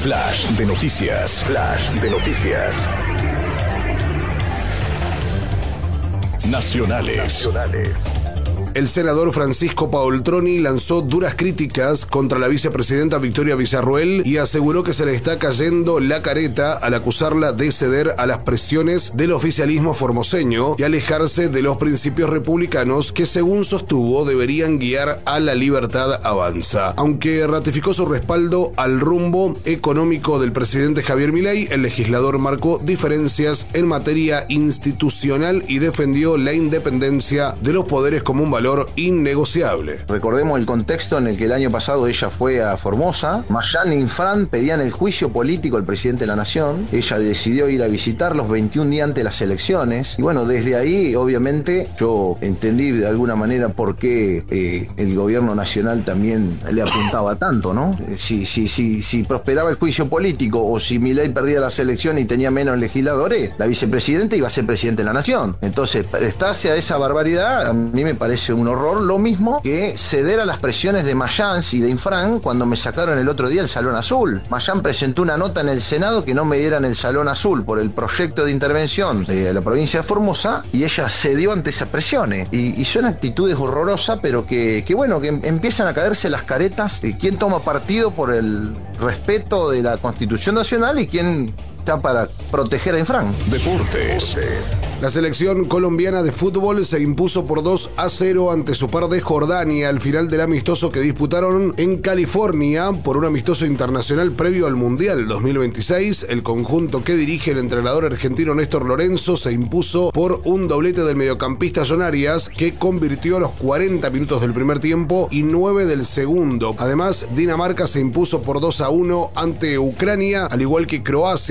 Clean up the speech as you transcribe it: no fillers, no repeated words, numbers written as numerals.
Flash de noticias. Flash de noticias. Nacionales. El senador Francisco Paoltroni lanzó duras críticas contra la vicepresidenta Victoria Villarroel y aseguró que se le está cayendo la careta al acusarla de ceder a las presiones del oficialismo formoseño y alejarse de los principios republicanos que, según sostuvo, deberían guiar a La Libertad Avanza. Aunque ratificó su respaldo al rumbo económico del presidente Javier Milei, el legislador marcó diferencias en materia institucional y defendió la independencia de los poderes como un valor innegociable. Recordemos el contexto en el que el año pasado ella fue a Formosa. Mayán y Infran pedían el juicio político al presidente de la nación. Ella decidió ir a visitarlos 21 días antes de las elecciones. Y bueno, desde ahí, obviamente, yo entendí de alguna manera por qué el gobierno nacional también le apuntaba tanto, ¿no? Si prosperaba el juicio político o si Milei perdía las elecciones y tenía menos legisladores, la vicepresidenta iba a ser presidente de la nación. Entonces, prestarse a esa barbaridad, a mí me parece un horror, lo mismo que ceder a las presiones de Mayán y de Infran cuando me sacaron el otro día el Salón Azul. Mayán presentó una nota en el Senado que no me dieran el Salón Azul por el proyecto de intervención de la provincia de Formosa y ella cedió ante esas presiones. Y son actitudes horrorosas, pero que empiezan a caerse las caretas. ¿Quién toma partido por el respeto de la Constitución Nacional y quién está para proteger a Infran? Deportes. La selección colombiana de fútbol se impuso por 2-0 ante su par de Jordania al final del amistoso que disputaron en California por un amistoso internacional previo al Mundial 2026. El conjunto que dirige el entrenador argentino Néstor Lorenzo se impuso por un doblete del mediocampista John Arias, que convirtió los 40 minutos del primer tiempo y 9 del segundo. Además, Dinamarca se impuso por 2-1 ante Ucrania, al igual que Croacia.